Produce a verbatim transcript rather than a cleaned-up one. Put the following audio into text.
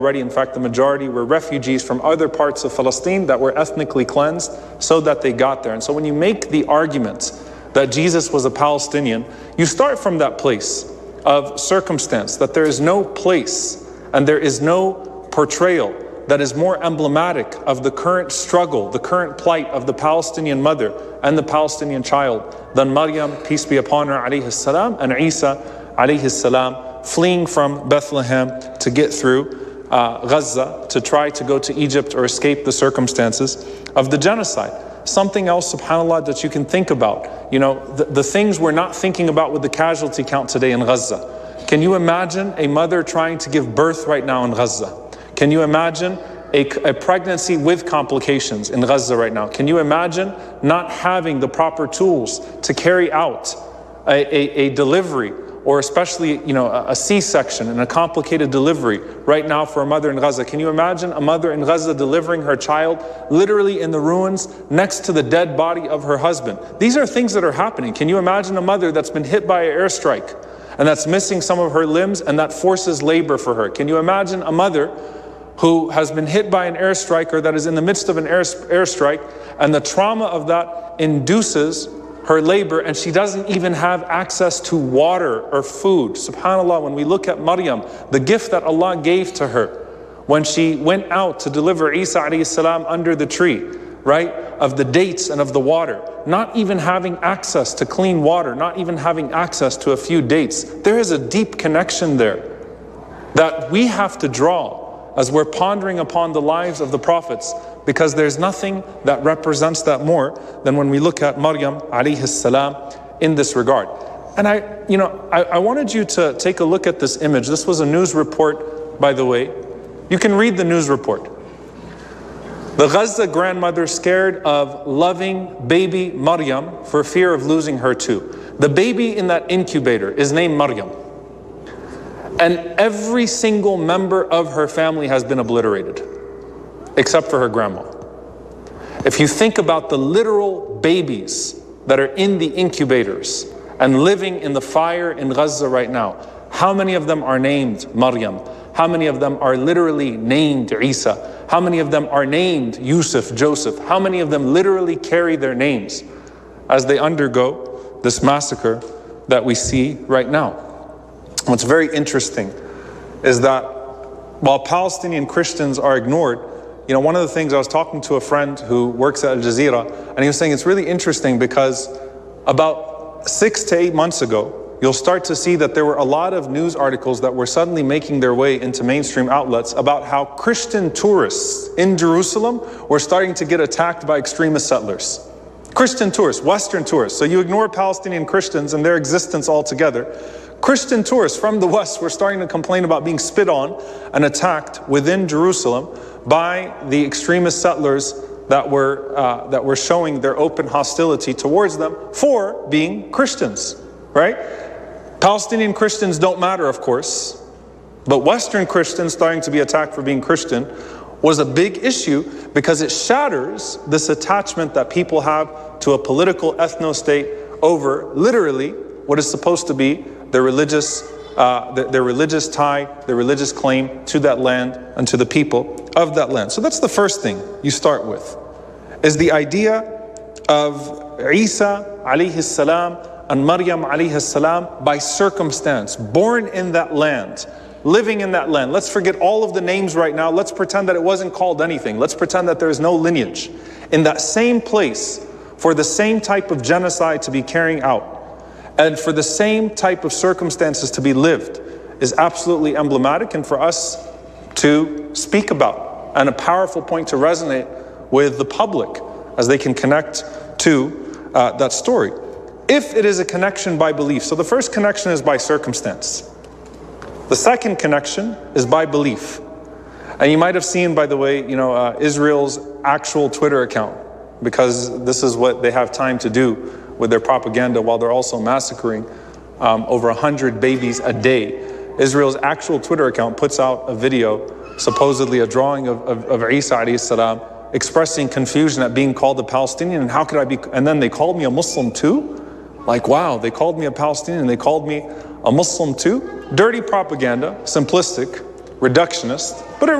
already. In fact, the majority were refugees from other parts of Palestine that were ethnically cleansed so that they got there. And so when you make the argument that Jesus was a Palestinian, you start from that place of circumstance, that there is no place and there is no portrayal that is more emblematic of the current struggle, the current plight of the Palestinian mother and the Palestinian child than Maryam, peace be upon her, alayhi salam, and Isa, alayhi salam, fleeing from Bethlehem to get through uh, Gaza to try to go to Egypt or escape the circumstances of the genocide. Something else, subhanAllah, that you can think about. You know, the, the things we're not thinking about with the casualty count today in Gaza. Can you imagine a mother trying to give birth right now in Gaza? Can you imagine a, a pregnancy with complications in Gaza right now? Can you imagine not having the proper tools to carry out a, a, a delivery, or especially, you know, a, a C-section and a complicated delivery right now for a mother in Gaza? Can you imagine a mother in Gaza delivering her child literally in the ruins next to the dead body of her husband? These are things that are happening. Can you imagine a mother that's been hit by an airstrike and that's missing some of her limbs and that forces labor for her? Can you imagine a mother who has been hit by an airstrike or that is in the midst of an air, airstrike, and the trauma of that induces her labor, and she doesn't even have access to water or food? SubhanAllah, when we look at Maryam, the gift that Allah gave to her when she went out to deliver Isa alayhi salam under the tree, right, of the dates and of the water, not even having access to clean water, not even having access to a few dates. There is a deep connection there that we have to draw as we're pondering upon the lives of the prophets, because there's nothing that represents that more than when we look at Maryam alayhi salam in this regard. And I, you know, I, I wanted you to take a look at this image. This was a news report, by the way. You can read the news report. The Gaza grandmother scared of loving baby Maryam for fear of losing her too. The baby in that incubator is named Maryam. And every single member of her family has been obliterated, except for her grandma. If you think about the literal babies that are in the incubators and living in the fire in Gaza right now, how many of them are named Maryam? How many of them are literally named Isa? How many of them are named Yusuf, Joseph? How many of them literally carry their names as they undergo this massacre that we see right now? What's very interesting is that while Palestinian Christians are ignored, you know, one of the things, I was talking to a friend who works at Al Jazeera, and he was saying it's really interesting because about six to eight months ago, you'll start to see that there were a lot of news articles that were suddenly making their way into mainstream outlets about how Christian tourists in Jerusalem were starting to get attacked by extremist settlers. Christian tourists, Western tourists. So you ignore Palestinian Christians and their existence altogether. Christian tourists from the West were starting to complain about being spit on and attacked within Jerusalem by the extremist settlers that were, uh, that were showing their open hostility towards them for being Christians, right? Palestinian Christians don't matter, of course, but Western Christians starting to be attacked for being Christian was a big issue because it shatters this attachment that people have to a political ethno-state over literally what is supposed to be their religious, uh, their, their religious tie, their religious claim to that land and to the people of that land. So that's the first thing you start with, is the idea of Isa alayhi salam and Maryam alayhi salam by circumstance, born in that land, living in that land. Let's forget all of the names right now. Let's pretend that it wasn't called anything. Let's pretend that there is no lineage. In that same place, for the same type of genocide to be carrying out, and for the same type of circumstances to be lived, is absolutely emblematic and for us to speak about, and a powerful point to resonate with the public as they can connect to uh, that story. If it is a connection by belief, so the first connection is by circumstance. The second connection is by belief. And you might have seen, by the way, you know, uh, Israel's actual Twitter account, because this is what they have time to do with their propaganda while they're also massacring um, over one hundred babies a day. Israel's actual Twitter account puts out a video, supposedly a drawing of, of, of Isa alayhi salam, expressing confusion at being called a Palestinian, and how could I be, and then they called me a Muslim too? Like, wow, they called me a Palestinian and they called me a Muslim too? Dirty propaganda, simplistic, reductionist, but it